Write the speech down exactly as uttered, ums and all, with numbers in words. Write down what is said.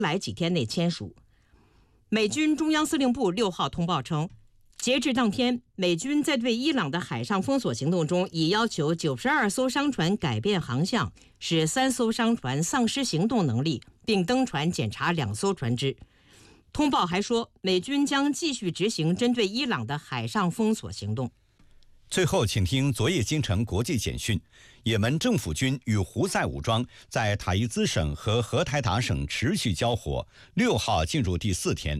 来几天内签署。美军中央司令部六号通报称，截至当天，美军在对伊朗的海上封锁行动中，已要求九十二艘商船改变航向，使三艘商船丧失行动能力，并登船检查两艘船只。通报还说，美军将继续执行针对伊朗的海上封锁行动。 最后，请听昨夜京城国际简讯。也门政府军与胡塞武装在塔伊兹省和荷台达省持续交火，六号进入第四天。